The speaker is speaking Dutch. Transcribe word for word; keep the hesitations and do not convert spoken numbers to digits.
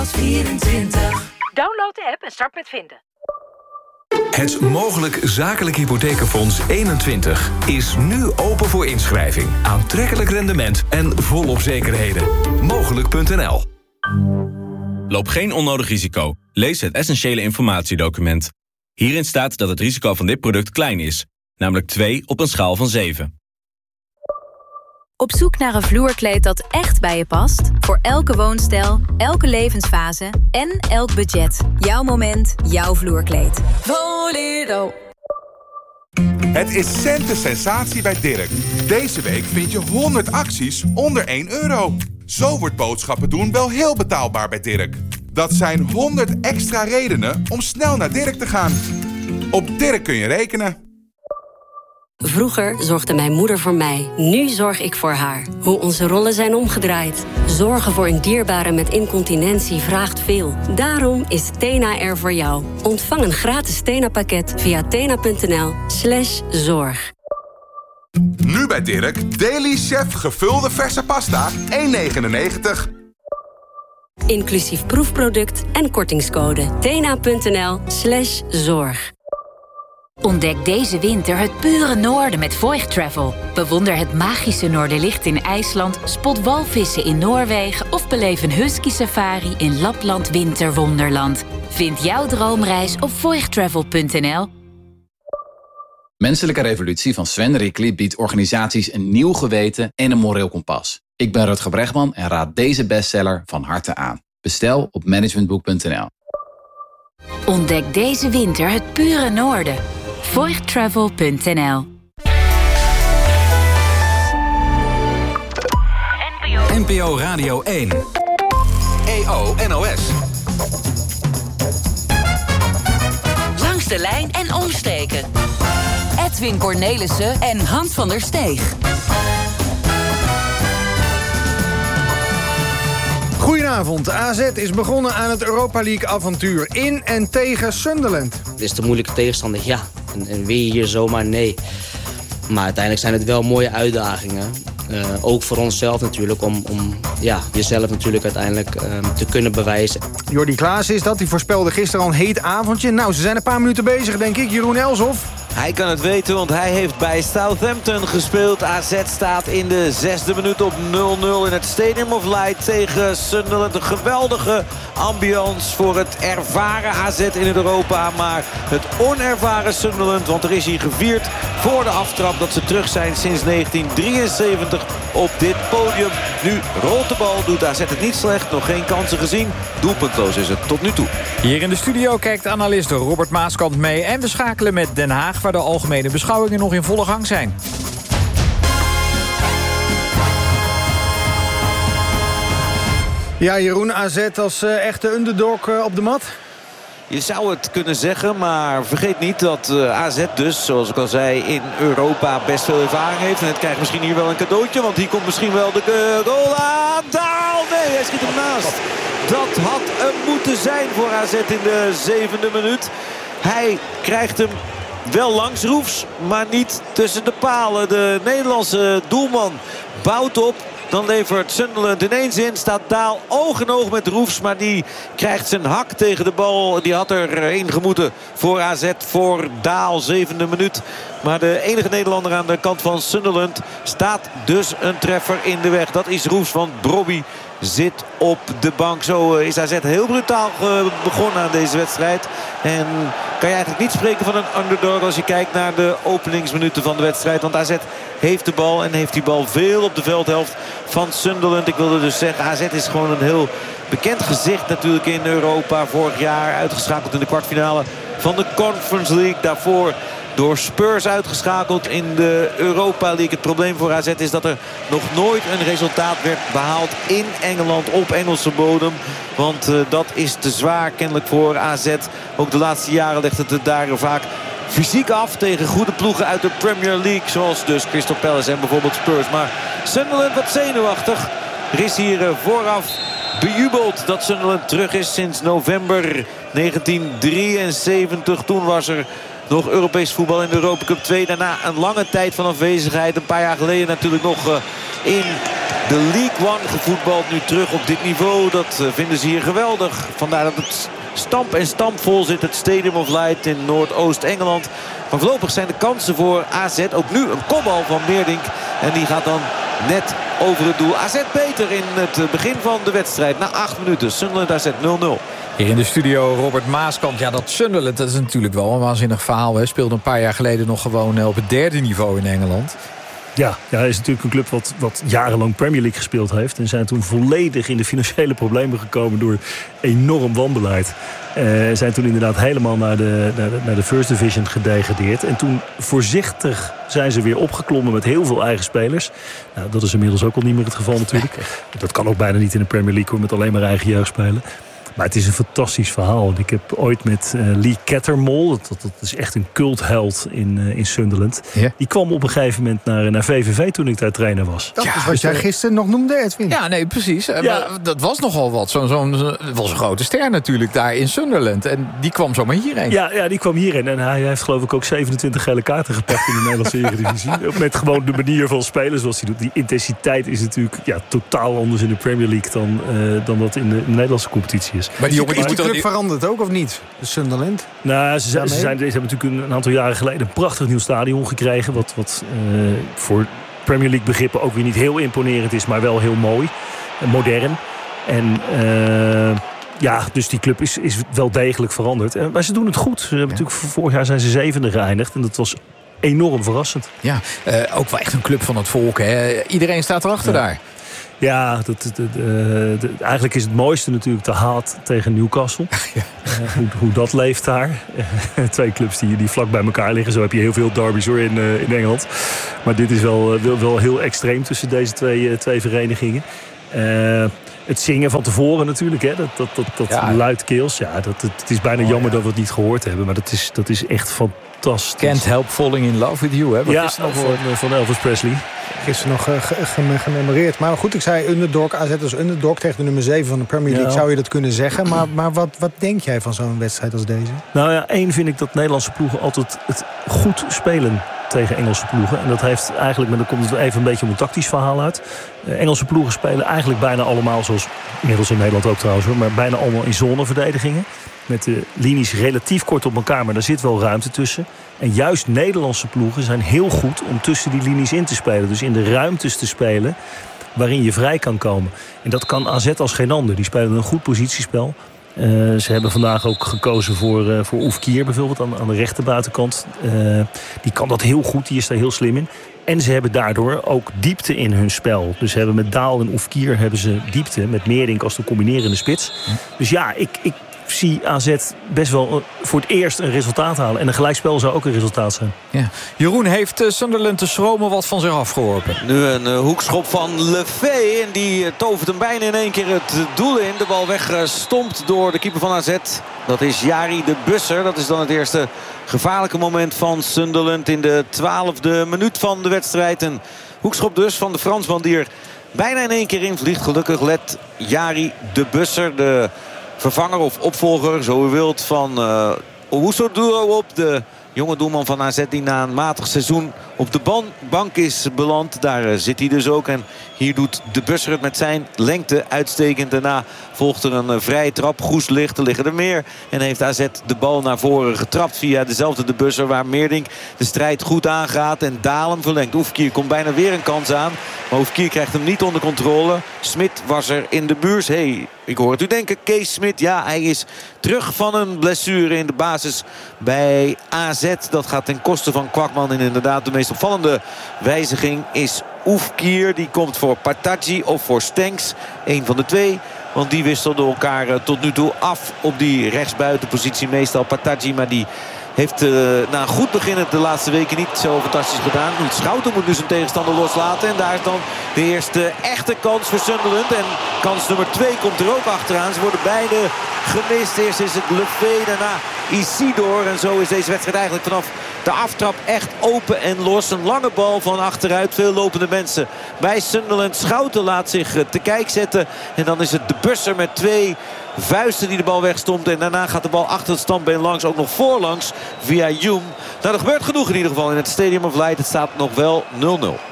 vierentwintig. Download de app en start met vinden. Het Mogelijk Zakelijk Hypothekenfonds eenentwintig is nu open voor inschrijving. Aantrekkelijk rendement en volop zekerheden. Mogelijk punt n l. Loop geen onnodig risico. Lees het essentiële informatiedocument. Hierin staat dat het risico van dit product klein is. Namelijk twee op een schaal van zeven. Op zoek naar een vloerkleed dat echt bij je past? Voor elke woonstijl, elke levensfase en elk budget. Jouw moment, jouw vloerkleed. Voledo. Het is centen sensatie bij Dirk. Deze week vind je honderd acties onder één euro. Zo wordt boodschappen doen wel heel betaalbaar bij Dirk. Dat zijn honderd extra redenen om snel naar Dirk te gaan. Op Dirk kun je rekenen. Vroeger zorgde mijn moeder voor mij. Nu zorg ik voor haar. Hoe onze rollen zijn omgedraaid. Zorgen voor een dierbare met incontinentie vraagt veel. Daarom is Tena er voor jou. Ontvang een gratis Tena-pakket via tena.nl slash zorg. Nu bij Dirk, Daily Chef gevulde verse pasta, één negenennegentig. Inclusief proefproduct en kortingscode. tena.nl slash zorg. Ontdek deze winter het pure noorden met Voigt Travel. Bewonder het magische Noorderlicht in IJsland, spot walvissen in Noorwegen of beleef een husky safari in Lapland Winterwonderland. Vind jouw droomreis op voigt travel punt n l. Menselijke Revolutie van Sven Rickly biedt organisaties een nieuw geweten en een moreel kompas. Ik ben Rutger Bregman en raad deze bestseller van harte aan. Bestel op managementboek punt n l. Ontdek deze winter het pure noorden. voigt travel punt n l. N P O Radio één. E O N O S. Langs de lijn en omsteken. Edwin Cornelissen en Hans van der Steeg. Goedenavond. A Z is begonnen aan het Europa League-avontuur in en tegen Sunderland. Het is de moeilijke tegenstander, ja. En, en win je hier zomaar? Nee. Maar uiteindelijk zijn het wel mooie uitdagingen. Uh, ook voor onszelf natuurlijk, om, om ja, jezelf natuurlijk uiteindelijk uh, te kunnen bewijzen. Jordi Klaassen is dat, die voorspelde gisteren al een heet avondje. Nou, ze zijn een paar minuten bezig, denk ik. Jeroen Elshoff. Hij kan het weten, want hij heeft bij Southampton gespeeld. A Z staat in de zesde minuut op nul nul in het Stadium of Light tegen Sunderland. Een geweldige ambiance voor het ervaren A Z in het Europa. Maar het onervaren Sunderland, want er is hier gevierd voor de aftrap dat ze terug zijn sinds negentien drieënzeventig op dit podium. Nu rolt de bal, doet A Z het niet slecht, nog geen kansen gezien. Doelpuntloos is het tot nu toe. Hier in de studio kijkt analist Robert Maaskant mee. En we schakelen met Den Haag, waar de algemene beschouwingen nog in volle gang zijn. Ja, Jeroen, A Z als uh, echte underdog uh, op de mat. Je zou het kunnen zeggen, maar vergeet niet dat uh, A Z dus, zoals ik al zei, in Europa best veel ervaring heeft. En het krijgt misschien hier wel een cadeautje, want hier komt misschien wel de uh, goal aan. Daal, nee, hij schiet hem naast. Dat had hem moeten zijn voor A Z in de zevende minuut. Hij krijgt hem wel langs Roefs, maar niet tussen de palen. De Nederlandse doelman bouwt op. Dan levert Sunderland ineens in. Staat Daal oog in oog met Roefs. Maar die krijgt zijn hak tegen de bal. Die had er één gemoeten voor A Z. Voor Daal, zevende minuut. Maar de enige Nederlander aan de kant van Sunderland staat dus een treffer in de weg. Dat is Roefs, want Brobby zit op de bank. Zo is A Z heel brutaal begonnen aan deze wedstrijd. En kan je eigenlijk niet spreken van een underdog als je kijkt naar de openingsminuten van de wedstrijd. Want A Z heeft de bal en heeft die bal veel op de veldhelft van Sunderland. Ik wilde dus zeggen, A Z is gewoon een heel bekend gezicht natuurlijk in Europa. Vorig jaar uitgeschakeld in de kwartfinale van de Conference League. Daarvoor door Spurs uitgeschakeld in de Europa League. Het probleem voor A Z is dat er nog nooit een resultaat werd behaald in Engeland op Engelse bodem. Want uh, dat is te zwaar kennelijk voor A Z. Ook de laatste jaren legt het daar vaak fysiek af tegen goede ploegen uit de Premier League. Zoals dus Crystal Palace en bijvoorbeeld Spurs. Maar Sunderland wat zenuwachtig. Er is hier uh, vooraf bejubeld dat Sunderland terug is sinds november negentien drieënzeventig. Toen was er nog Europees voetbal in de Europa Cup twee. Daarna een lange tijd van afwezigheid. Een paar jaar geleden natuurlijk nog uh, in de League One gevoetbald. Nu terug op dit niveau. Dat uh, vinden ze hier geweldig. Vandaar dat het stamp en stampvol zit. Het Stadium of Light in Noordoost-Engeland. Maar voorlopig zijn de kansen voor A Z. Ook nu een kopbal van Meerdink. En die gaat dan net over het doel. A Z beter in het begin van de wedstrijd. Na acht minuten. Sunderland A Z nul nul. Hier in de studio Robert Maaskant. Ja, dat Sunderland, dat is natuurlijk wel een waanzinnig verhaal. Hè. Speelde een paar jaar geleden nog gewoon op het derde niveau in Engeland. Ja, ja, hij is natuurlijk een club wat, wat jarenlang Premier League gespeeld heeft. En zijn toen volledig in de financiële problemen gekomen door enorm wanbeleid. Uh, zijn toen inderdaad helemaal naar de, naar, de, naar de First Division gedegradeerd. En toen voorzichtig zijn ze weer opgeklommen met heel veel eigen spelers. Nou, dat is inmiddels ook al niet meer het geval natuurlijk. Dat kan ook bijna niet in de Premier League hoor, met alleen maar eigen jeugdspelen. Maar het is een fantastisch verhaal. Ik heb ooit met uh, Lee Cattermole, dat, dat, dat is echt een cultheld in, uh, in Sunderland. Ja. Die kwam op een gegeven moment naar, naar V V V toen ik daar trainer was. Dat ja, is wat jij gisteren nog noemde, Edwin. Ja, nee, precies. Ja. Dat was nogal wat. Zo'n zo'n was een grote ster natuurlijk daar in Sunderland. En die kwam zomaar hierheen. Ja, ja, die kwam hierheen. En hij heeft geloof ik ook zevenentwintig gele kaarten gepakt in de Nederlandse Eredivisie. Met gewoon de manier van spelen zoals hij doet. Die intensiteit is natuurlijk ja, totaal anders in de Premier League dan, uh, dan dat in de, in de Nederlandse competitie is. Maar die jongen die club verandert ook, of niet? De Sunderland? Nou, ze, ze, zijn, ze hebben natuurlijk een aantal jaren geleden een prachtig nieuw stadion gekregen. Wat, wat uh, voor Premier League begrippen ook weer niet heel imponerend is, maar wel heel mooi. En modern. En uh, ja, dus die club is, is wel degelijk veranderd. Uh, maar ze doen het goed. Ze hebben ja. natuurlijk, vorig jaar zijn ze zevende geëindigd. En dat was enorm verrassend. Ja, uh, ook wel echt een club van het volk. Hè? Iedereen staat erachter ja. daar. Ja, dat, dat, dat, dat, eigenlijk is het mooiste natuurlijk de haat tegen Newcastle. Ja. Uh, hoe, hoe dat leeft daar. Uh, twee clubs die, die vlak bij elkaar liggen. Zo heb je heel veel derbies hoor in, uh, in Engeland. Maar dit is wel, wel, wel heel extreem tussen deze twee, uh, twee verenigingen. Uh, het zingen van tevoren natuurlijk. Hè, dat dat, dat, dat ja. luidkeels. Ja, dat, het is bijna oh, jammer ja. dat we het niet gehoord hebben. Maar dat is, dat is echt fantastisch. Can't help falling in love with you. Hè? Wat ja, is nog voor... van, van Elvis Presley. Gisteren nog uh, gememoreerd. Maar goed, ik zei underdog. A Z als underdog tegen de nummer zeven van de Premier League. Ja. Zou je dat kunnen zeggen. Maar, maar wat, wat denk jij van zo'n wedstrijd als deze? Nou ja, één vind ik dat Nederlandse ploegen altijd het goed spelen tegen Engelse ploegen. En dat heeft eigenlijk, maar dan komt het even een beetje om een tactisch verhaal uit. Uh, Engelse ploegen spelen eigenlijk bijna allemaal, zoals inmiddels in Nederland ook trouwens, hoor, maar bijna allemaal in zoneverdedigingen. Met de linies relatief kort op elkaar, maar daar zit wel ruimte tussen. En juist Nederlandse ploegen zijn heel goed om tussen die linies in te spelen. Dus in de ruimtes te spelen waarin je vrij kan komen. En dat kan A Z als geen ander. Die spelen een goed positiespel. Uh, ze hebben vandaag ook gekozen voor, uh, voor Oefkier bijvoorbeeld aan, aan de rechterbuitenkant. Uh, die kan dat heel goed, die is daar heel slim in. En ze hebben daardoor ook diepte in hun spel. Dus ze hebben met Daal en Oefkier hebben ze diepte. Met Meerdink als de combinerende spits. Dus ja, ik... ik zie A Z best wel voor het eerst een resultaat halen. En een gelijkspel zou ook een resultaat zijn. Ja. Jeroen, heeft Sunderland de schromen wat van zich afgeworpen? Nu een uh, hoekschop van Lefebvre. En die uh, tovert hem bijna in één keer het doel in. De bal weggestompt door de keeper van A Z. Dat is Jari de Busser. Dat is dan het eerste gevaarlijke moment van Sunderland in de twaalfde minuut van de wedstrijd. Een hoekschop dus van de Fransman die er bijna in één keer in vliegt. Gelukkig let Jari de Busser, de vervanger of opvolger, zo u wilt, van uh, Owusu op. De jonge doelman van A Z die na een matig seizoen op de ban bank is beland. Daar uh, zit hij dus ook. En hier doet de Busser het met zijn lengte uitstekend. Daarna volgt er een uh, vrije trap. Goes ligt, er liggen er meer. En heeft A Z de bal naar voren getrapt via dezelfde de Busser, waar Meerdink de strijd goed aangaat. En Dalem verlengt. Oefkier komt bijna weer een kans aan. Maar Oefkier krijgt hem niet onder controle. Smit was er in de buurt. Hey, ik hoor het u denken. Kees Smit, ja, hij is terug van een blessure in de basis bij A Z. Dat gaat ten koste van Kwakman. En inderdaad de meest opvallende wijziging is Oefkier. Die komt voor Partaji of voor Stenks. Eén van de twee. Want die wisselden elkaar uh, tot nu toe af op die rechtsbuitenpositie. Meestal Partaji, maar die heeft uh, na een goed begin de laatste weken niet zo fantastisch gedaan. Schouten moet nu zijn tegenstander loslaten. En daar is dan de eerste echte kans voor Sunderland. En kans nummer twee komt er ook achteraan. Ze worden beide gemist. Eerst is het Lefebvre, daarna Isidor. En zo is deze wedstrijd eigenlijk vanaf de aftrap echt open en los. Een lange bal van achteruit. Veel lopende mensen bij Sunderland. Schouten laat zich uh, te kijk zetten. En dan is het de Busser met twee vuisten die de bal wegstomt. En daarna gaat de bal achter het standbeen langs. Ook nog voorlangs via Hume. Nou, er gebeurt genoeg in ieder geval in het Stadium of Light. Het staat nog wel nul nul.